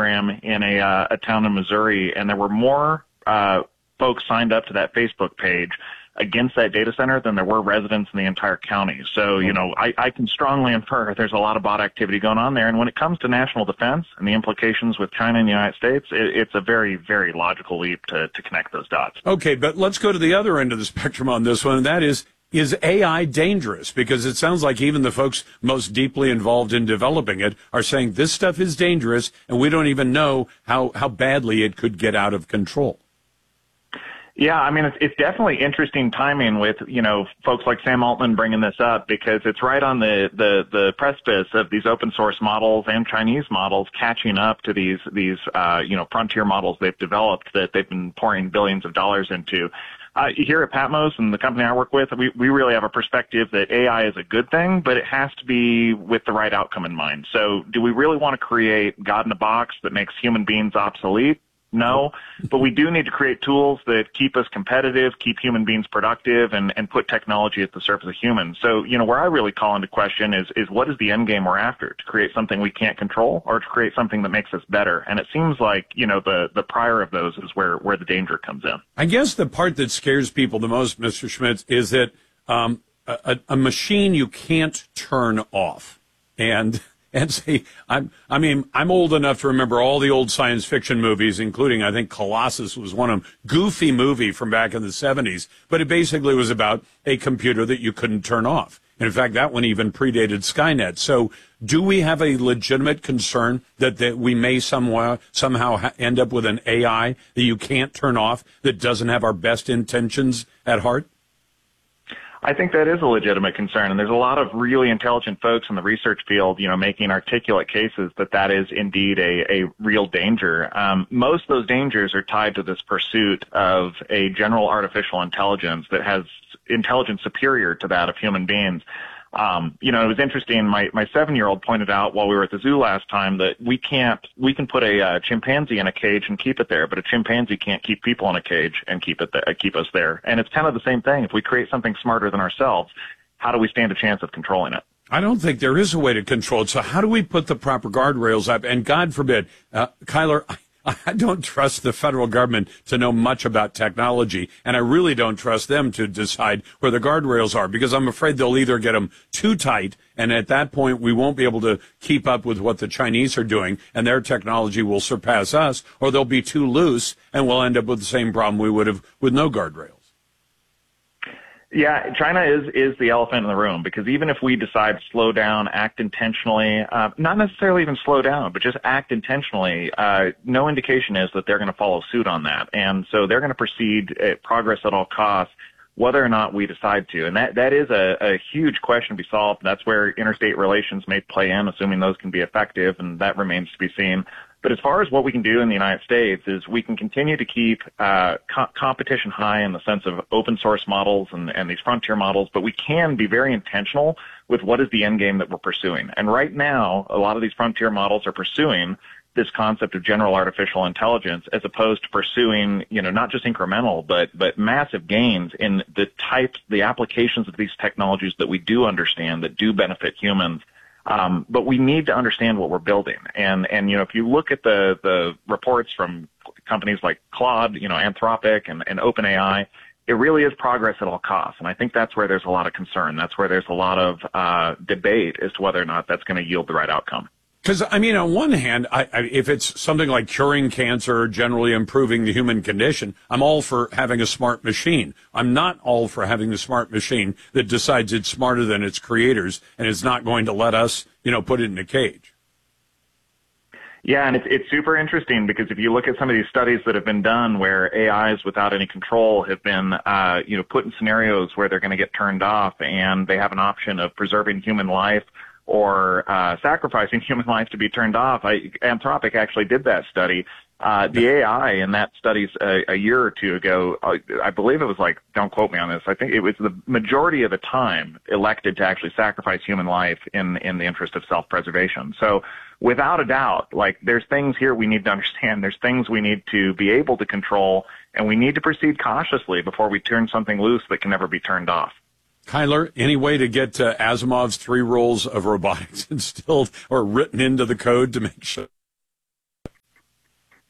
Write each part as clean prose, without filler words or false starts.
program in a town in Missouri, and there were more folks signed up to that Facebook page against that data center than there were residents in the entire county. So, I can strongly infer there's a lot of bot activity going on there. And when it comes to national defense and the implications with China and the United States, it's a very, very logical leap to connect those dots. Okay, but let's go to the other end of the spectrum on this one, and that is AI dangerous? Because it sounds like even the folks most deeply involved in developing it are saying this stuff is dangerous, and we don't even know how badly it could get out of control. Yeah, I mean, it's definitely interesting timing with, folks like Sam Altman bringing this up, because it's right on the precipice of these open source models and Chinese models catching up to these frontier models they've developed that they've been pouring billions of dollars into. Here at Patmos and the company I work with, we really have a perspective that AI is a good thing, but it has to be with the right outcome in mind. So do we really want to create God in a box that makes human beings obsolete? No, but we do need to create tools that keep us competitive, keep human beings productive, and put technology at the surface of humans. So, where I really call into question is what is the end game we're after? To create something we can't control, or to create something that makes us better? And it seems like, the prior of those is where the danger comes in. I guess the part that scares people the most, Mr. Schmitz, is that a machine you can't turn off. And say, I'm old enough to remember all the old science fiction movies, including, I think, Colossus was one of them, goofy movie from back in the 70s. But it basically was about a computer that you couldn't turn off. And in fact, that one even predated Skynet. So do we have a legitimate concern that we may somehow end up with an AI that you can't turn off, that doesn't have our best intentions at heart? I think that is a legitimate concern, and there's a lot of really intelligent folks in the research field, making articulate cases that is indeed a real danger. Most of those dangers are tied to this pursuit of a general artificial intelligence that has intelligence superior to that of human beings. It was interesting. My 7-year-old pointed out while we were at the zoo last time that we can put a chimpanzee in a cage and keep it there, but a chimpanzee can't keep people in a cage and keep us there. And it's kind of the same thing. If we create something smarter than ourselves, how do we stand a chance of controlling it? I don't think there is a way to control it. So how do we put the proper guardrails up? And God forbid, Kyler, I don't trust the federal government to know much about technology, and I really don't trust them to decide where the guardrails are, because I'm afraid they'll either get them too tight, and at that point we won't be able to keep up with what the Chinese are doing, and their technology will surpass us, or they'll be too loose, and we'll end up with the same problem we would have with no guardrails. Yeah, China is the elephant in the room, because even if we decide to slow down, act intentionally, not necessarily even slow down, but just act intentionally, no indication is that they're going to follow suit on that. And so they're going to proceed at progress at all costs, whether or not we decide to. And that is a huge question to be solved. That's where interstate relations may play in, assuming those can be effective, and that remains to be seen. But as far as what we can do in the United States is we can continue to keep competition high in the sense of open source models and these frontier models, but we can be very intentional with what is the end game that we're pursuing. And right now, a lot of these frontier models are pursuing this concept of general artificial intelligence as opposed to pursuing, not just incremental, but massive gains in the applications of these technologies that we do understand that do benefit humans. But we need to understand what we're building. And if you look at the reports from companies like Claude, Anthropic and OpenAI, it really is progress at all costs. And I think that's where there's a lot of concern. That's where there's a lot of debate as to whether or not that's going to yield the right outcome. Because, on one hand, if it's something like curing cancer or generally improving the human condition, I'm all for having a smart machine. I'm not all for having a smart machine that decides it's smarter than its creators and is not going to let us, put it in a cage. Yeah, and it's super interesting because if you look at some of these studies that have been done where AIs without any control have been, put in scenarios where they're going to get turned off and they have an option of preserving human life or sacrificing human life to be turned off. Anthropic actually did that study. The AI in that study a year or two ago, I believe it was don't quote me on this, I think it was the majority of the time elected to actually sacrifice human life in the interest of self-preservation. So without a doubt, there's things here we need to understand. There's things we need to be able to control, and we need to proceed cautiously before we turn something loose that can never be turned off. Kyler, any way to get Asimov's 3 rules of robotics instilled or written into the code to make sure?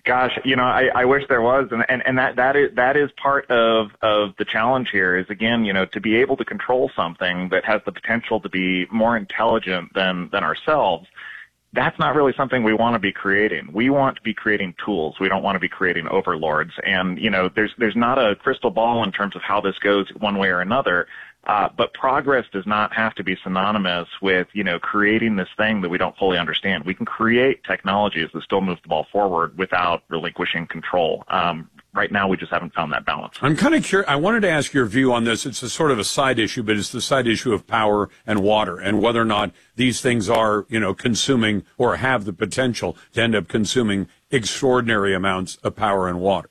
Gosh, I wish there was, and that is part of the challenge here is, again, to be able to control something that has the potential to be more intelligent than ourselves. That's not really something we want to be creating. We want to be creating tools. We don't want to be creating overlords. And, there's not a crystal ball in terms of how this goes one way or another. But progress does not have to be synonymous with, creating this thing that we don't fully understand. We can create technologies that still move the ball forward without relinquishing control. Right now, we just haven't found that balance. I'm kind of curious. I wanted to ask your view on this. It's a sort of a side issue, but it's the side issue of power and water and whether or not these things are, consuming or have the potential to end up consuming extraordinary amounts of power and water.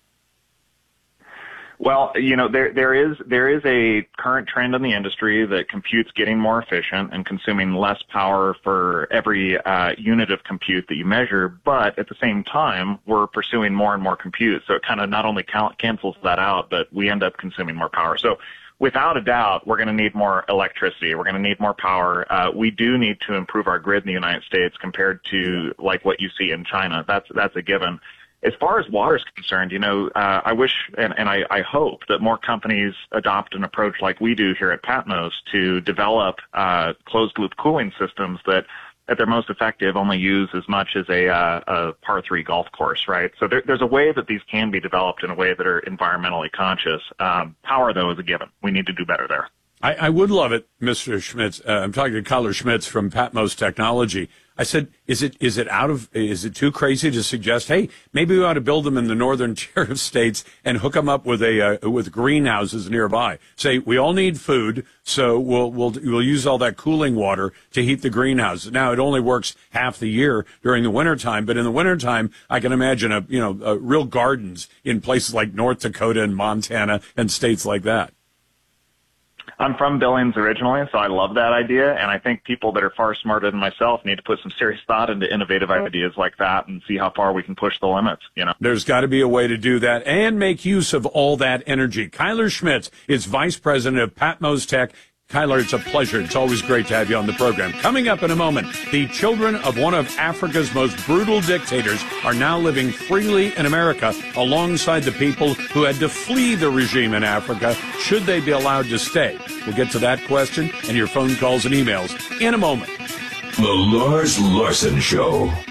Well, there is a current trend in the industry that compute's getting more efficient and consuming less power for every unit of compute that you measure, but at the same time, we're pursuing more and more compute. So it kind of not only cancels that out, but we end up consuming more power. So without a doubt, we're going to need more electricity. We're going to need more power. We do need to improve our grid in the United States compared to like what you see in China. That's a given. As far as water is concerned, I wish and I hope that more companies adopt an approach like we do here at Patmos to develop closed-loop cooling systems that, at their most effective, only use as much as a par 3 golf course, right? So there's a way that these can be developed in a way that are environmentally conscious. Power, though, is a given. We need to do better there. I would love it, Mr. Schmitz. I'm talking to Kyler Schmitz from Patmos Technology. I said, is it too crazy to suggest, hey, maybe we ought to build them in the northern tier of states and hook them up with with greenhouses nearby? Say we all need food, so we'll use all that cooling water to heat the greenhouses. Now it only works half the year during the wintertime, but in the wintertime, I can imagine real gardens in places like North Dakota and Montana and states like that. I'm from Billings originally, so I love that idea, and I think people that are far smarter than myself need to put some serious thought into innovative ideas like that and see how far we can push the limits, There's got to be a way to do that and make use of all that energy. Kyler Schmitz is Vice President of Patmos Tech. Kyler, it's a pleasure. It's always great to have you on the program. Coming up in a moment, the children of one of Africa's most brutal dictators are now living freely in America alongside the people who had to flee the regime in Africa. Should they be allowed to stay? We'll get to that question and your phone calls and emails in a moment. The Lars Larson Show.